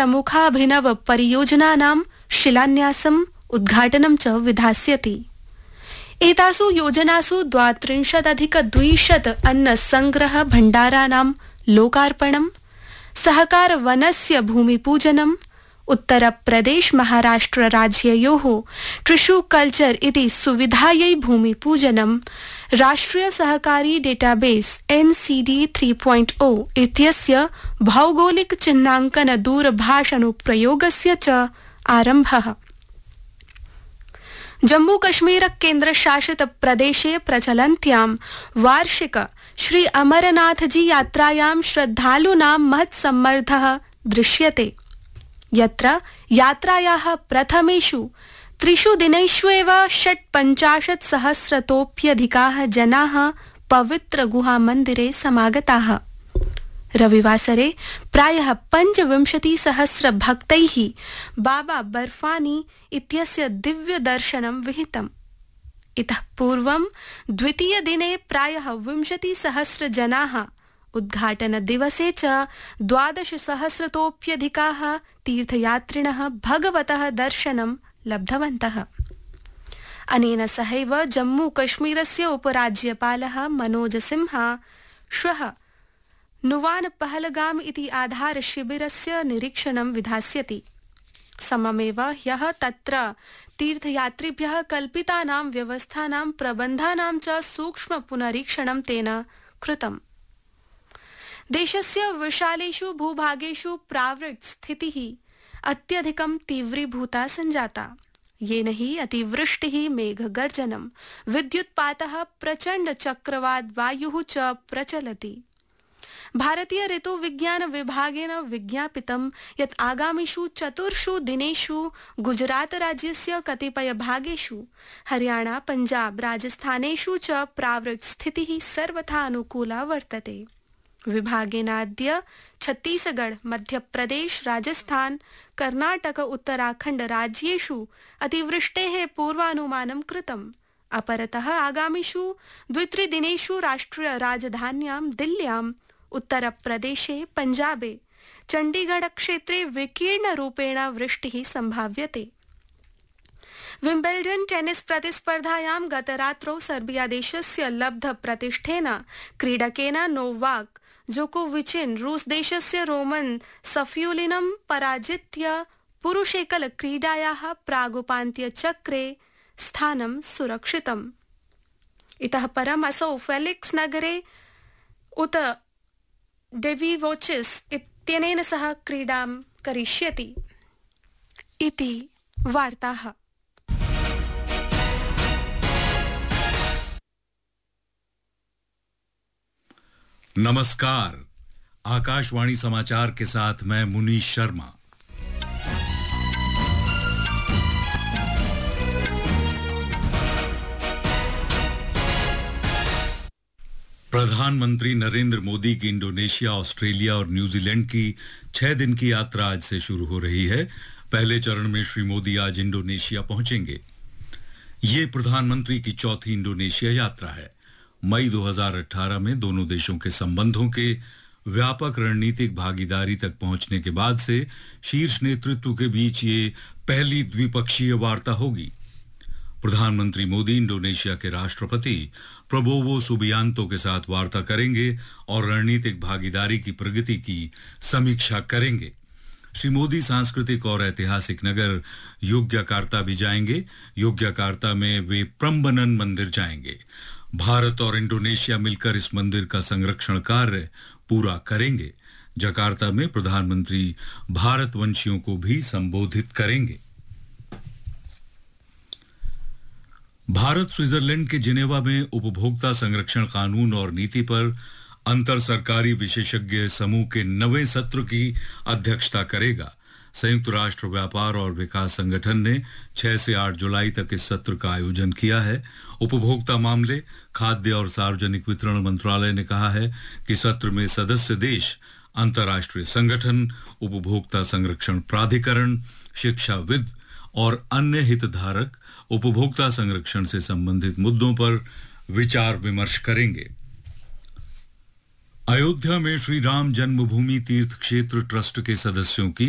प्रमुखाभिनव परियोजनानां शिलान्यासम् उद्घाटनं च विधास्यति। एतासु योजनासु 32,200 अन्नसंग्रह भण्डाराणां लोकार्पणं, सहकार वनस्य भूमिपूजनम्, उत्तरप्रदेश महाराष्ट्र राज्ययोः टिश्यू कल्चर इति सुविधायै भूमिपूजनं, राष्ट्रिय सहकारी डेटाबेस NCD 3.0 इत्यस्य भौगोलिक चिह्नाङ्कन दूरभाषानुप्रयोगस्य च आरम्भः। जम्मू कश्मीर केन्द्रशासित प्रदेशे प्रचलन्त्यां वार्षिक श्री अमरनाथजी यात्रायां श्रद्धालूनां महत्सम्मर्दः दृश्यते, यत्र यात्रायाः प्रथमेषु 3 दिनेष्वेव 56,000तोऽप्यधिकाः जनाः पवित्र गुहामन्दिरे समागताः। रविवासरे प्रायः 25,000 भक्तैः बाबा बर्फानी इत्यस्य दिव्य दर्शनं विहितम्। इतः पूर्वं द्वितीयदिने प्रायः 20,000 जनाः, उद्घाटनदिवसे च 12,000तोऽप्यधिकाः तीर्थयात्रिणः भगवतः दर्शनं लब्धवन्तः। अनेन सहैव जम्मू कश्मीरस्य उपराज्यपालः मनोज सिन्हा श्वः नुवान पहलगाम इति आधार शिबिरस्य निरीक्षणं विधास्यति। सममेव ह्यः तत्र तीर्थयात्रिभ्यः कल्पितानां व्यवस्थानां प्रबन्धानां च सूक्ष्म पुनरीक्षणं तेन कृतम्। देशस्य विशालेषु भूभागेषु प्रावृट् स्थितिः अत्यधिकं तीव्रीभूता सञ्जाता, येन हि अतिवृष्टिः, मेघगर्जनं, विद्युत्पातः, प्रचण्ड चक्रवात वायुः च प्रचलति। भारतीय ऋतुविज्ञान विभागेन विज्ञापितं यत् आगामिषु 4 दिनेषु गुजरात राज्यस्य कतिपय भागेषु, हरियाणा, पंजाब, राजस्थानेषु च प्रावृट् स्थितिः सर्वथा अनुकूला वर्तते। विभागेनाद्य छत्तीसगढ़, मध्यप्रदेश, राजस्थान, कर्नाटक, उत्तराखण्ड राज्येषु अतिवृष्टेः पूर्वानुमानं कृतम्। अपरतः आगामिषु 2-3 दिनेषु राष्ट्रिय राजधान्यां दिल्ल्यां, उत्तरप्रदेशे, पंजाबे, चण्डीगढ़ क्षेत्रे विकीर्ण रूपेण वृष्टिः संभाव्यते। विम्बल्डन् टेनिस् प्रतिस्पर्धायां गतरात्रौ सर्बिया देशस्य लब्ध प्रतिष्ठेन क्रीडकेन नोवाक जोकोविचेन रूस देशस्य रोमन सफ्यूलिनं पराजित्य पुरुषेकल क्रीडायाः प्रागुपान्त्यचक्रे स्थानं सुरक्षितम्। इतः परम् असौ फेलिक्स नगरे उत डेविवोचिस इत्यनेन सह क्रीडां करिष्यति इति वार्ताः। नमस्कार, आकाशवाणी समाचार के साथ मैं मुनीश शर्मा। प्रधानमंत्री नरेंद्र मोदी की इंडोनेशिया, ऑस्ट्रेलिया और न्यूजीलैंड की 6 दिन की यात्रा आज से शुरू हो रही है। पहले चरण में श्री मोदी आज इंडोनेशिया पहुंचेंगे। ये प्रधानमंत्री की चौथी इंडोनेशिया यात्रा है। मई 2018 में दोनों देशों के संबंधों के व्यापक रणनीतिक भागीदारी तक पहुंचने के बाद से शीर्ष नेतृत्व के बीच ये पहली द्विपक्षीय वार्ता होगी। प्रधानमंत्री मोदी इंडोनेशिया के राष्ट्रपति प्रबोवो सुबियांतो के साथ वार्ता करेंगे और रणनीतिक भागीदारी की प्रगति की समीक्षा करेंगे। श्री मोदी सांस्कृतिक और ऐतिहासिक नगर योग्यकार्ता भी जाएंगे। योग्यकार्ता में वे प्रम्बनन मंदिर जाएंगे। भारत और इंडोनेशिया मिलकर इस मंदिर का संरक्षण कार्य पूरा करेंगे। जकार्ता में प्रधानमंत्री भारतवंशियों को भी संबोधित करेंगे। भारत स्विट्जरलैंड के जिनेवा में उपभोक्ता संरक्षण कानून और नीति पर अंतर सरकारी विशेषज्ञ समूह के 9वें सत्र की अध्यक्षता करेगा। संयुक्त राष्ट्र व्यापार और विकास संगठन ने 6 से 8 जुलाई तक इस सत्र का आयोजन किया है। उपभोक्ता मामले, खाद्य और सार्वजनिक वितरण मंत्रालय ने कहा है कि सत्र में सदस्य देश, अंतर्राष्ट्रीय संगठन, उपभोक्ता संरक्षण प्राधिकरण, शिक्षाविद और अन्य हितधारक उपभोक्ता संरक्षण से संबंधित मुद्दों पर विचार विमर्श करेंगे। अयोध्या में श्री राम जन्मभूमि तीर्थ क्षेत्र ट्रस्ट के सदस्यों की